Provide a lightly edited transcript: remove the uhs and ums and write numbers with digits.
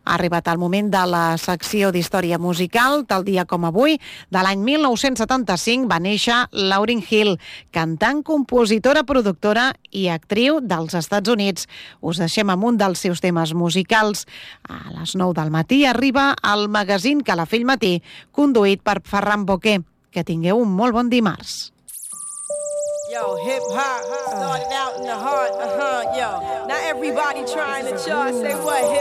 Ha arribat el moment de la secció d'història musical. Tal dia com avui, de l'any 1975, va néixer Lauryn Hill, cantant, compositora, productora i actriu dels Estats Units. Us deixem amb un dels seus temes musicals. A les 9 del matí arriba el magazín Calafell Matí, conduït per Ferran Boquer. Que tingueu un molt bon dimarts. Yo, hip-hop started out in the heart, yo. Now everybody trying to chart, say what hip